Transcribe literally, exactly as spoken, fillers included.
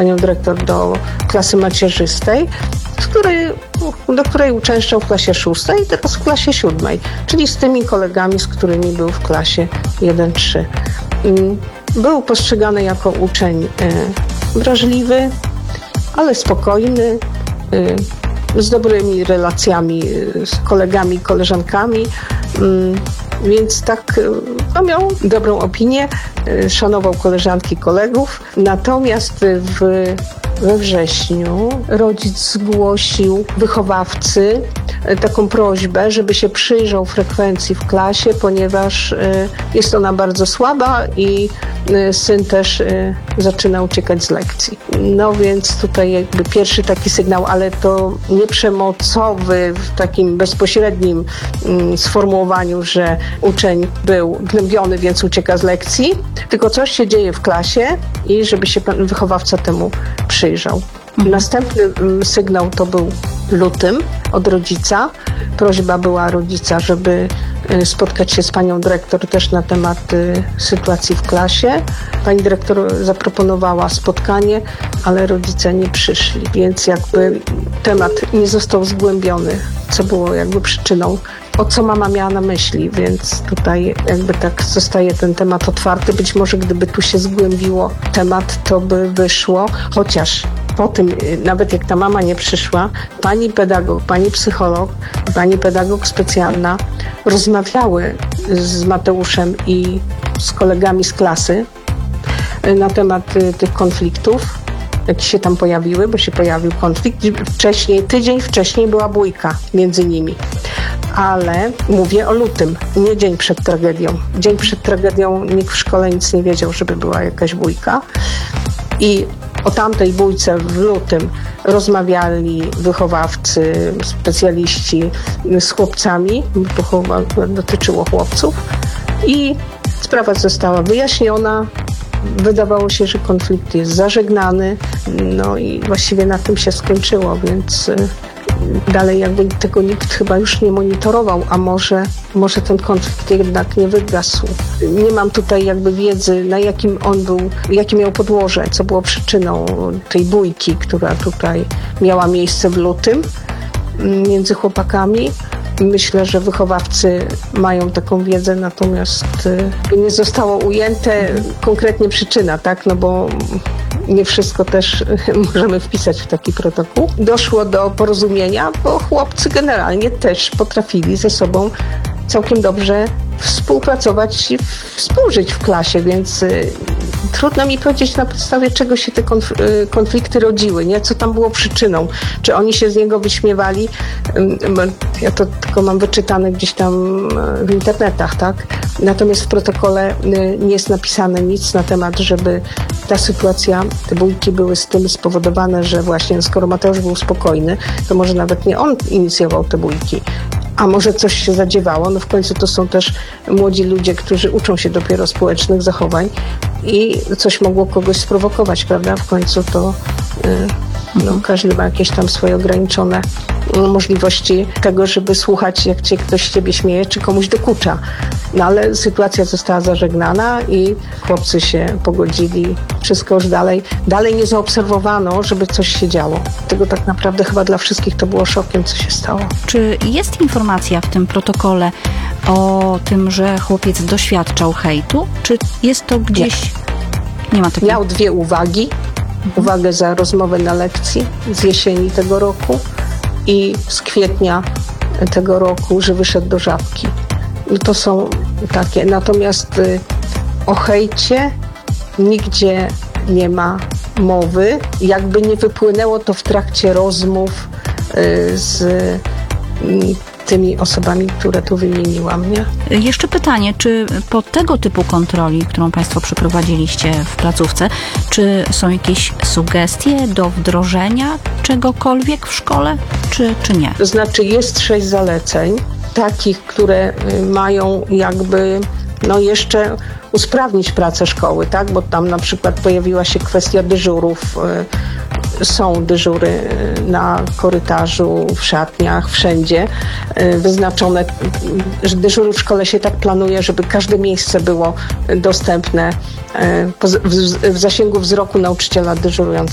panią dyrektor do klasy macierzystej, z której, do której uczęszczał w klasie szóstej i teraz w klasie siódmej, czyli z tymi kolegami, z którymi był w klasie jeden trzy. Był postrzegany jako uczeń wrażliwy, ale spokojny, z dobrymi relacjami z kolegami, koleżankami, więc tak no, miał dobrą opinię, szanował koleżanki, kolegów. Natomiast w, we wrześniu rodzic zgłosił wychowawcy taką prośbę, żeby się przyjrzał frekwencji w klasie, ponieważ jest ona bardzo słaba i syn też zaczyna uciekać z lekcji. No więc tutaj jakby pierwszy taki sygnał, ale to nie przemocowy w takim bezpośrednim sformułowaniu, że uczeń był gnębiony, więc ucieka z lekcji, tylko coś się dzieje w klasie i żeby się pan wychowawca temu przyjrzał. Następny sygnał to był lutym od rodzica. Prośba była rodzica, żeby spotkać się z panią dyrektor też na temat sytuacji w klasie. Pani dyrektor zaproponowała spotkanie, ale rodzice nie przyszli, więc jakby temat nie został zgłębiony, co było jakby przyczyną, o co mama miała na myśli, więc tutaj jakby tak zostaje ten temat otwarty. Być może gdyby tu się zgłębiło temat, to by wyszło, chociaż po tym, nawet jak ta mama nie przyszła, pani pedagog, pani psycholog, pani pedagog specjalna rozmawiały z Mateuszem i z kolegami z klasy na temat tych konfliktów, jakie się tam pojawiły, bo się pojawił konflikt. Wcześniej, tydzień wcześniej była bójka między nimi. Ale mówię o lutym, nie dzień przed tragedią. Dzień przed tragedią nikt w szkole nic nie wiedział, żeby była jakaś bójka. I o tamtej bójce w lutym rozmawiali wychowawcy, specjaliści z chłopcami, bo chyba dotyczyło chłopców. I sprawa została wyjaśniona. Wydawało się, że konflikt jest zażegnany. No i właściwie na tym się skończyło, więc dalej jakby tego nikt chyba już nie monitorował, a może, może ten konflikt jednak nie wygasł. Nie mam tutaj jakby wiedzy, na jakim on był, jakie miał podłoże, co było przyczyną tej bójki, która tutaj miała miejsce w lutym między chłopakami. Myślę, że wychowawcy mają taką wiedzę, natomiast nie zostało ujęte konkretnie przyczyna, tak? No bo nie wszystko też możemy wpisać w taki protokół. Doszło do porozumienia, bo chłopcy generalnie też potrafili ze sobą całkiem dobrze współpracować i współżyć w klasie, więc trudno mi powiedzieć, na podstawie czego się te konf- konflikty rodziły, nie? Co tam było przyczyną. Czy oni się z niego wyśmiewali? Ja to tylko mam wyczytane gdzieś tam w internetach, tak? Natomiast w protokole nie jest napisane nic na temat, żeby ta sytuacja, te bójki były z tym spowodowane, że właśnie skoro Mateusz był spokojny, to może nawet nie on inicjował te bójki. A może coś się zadziewało, no w końcu to są też młodzi ludzie, którzy uczą się dopiero społecznych zachowań i coś mogło kogoś sprowokować, prawda? W końcu to no, każdy ma jakieś tam swoje ograniczone możliwości tego, żeby słuchać, jak cię ktoś z ciebie śmieje, czy komuś dokucza. No ale sytuacja została zażegnana i chłopcy się pogodzili. Wszystko już dalej. Dalej nie zaobserwowano, żeby coś się działo. Tego tak naprawdę chyba dla wszystkich to było szokiem, co się stało. Czy jest informacja w tym protokole o tym, że chłopiec doświadczał hejtu? Czy jest to gdzieś... Nie, nie ma takiego? Miał dwie uwagi. Mhm. Uwagę za rozmowę na lekcji z jesieni tego roku i z kwietnia tego roku, że wyszedł do Żabki. No to są takie. Natomiast y, o hejcie nigdzie nie ma mowy. Jakby nie wypłynęło to w trakcie rozmów y, z y, tymi osobami, które tu wymieniłam, nie? Jeszcze pytanie, czy po tego typu kontroli, którą Państwo przeprowadziliście w placówce, czy są jakieś sugestie do wdrożenia czegokolwiek w szkole, czy, czy nie? To znaczy jest sześć zaleceń, takich, które mają jakby no jeszcze usprawnić pracę szkoły, tak? Bo tam na przykład pojawiła się kwestia dyżurów. Są dyżury na korytarzu, w szatniach, wszędzie wyznaczone, że dyżury w szkole się tak planuje, żeby każde miejsce było dostępne w zasięgu wzroku nauczyciela dyżurującego.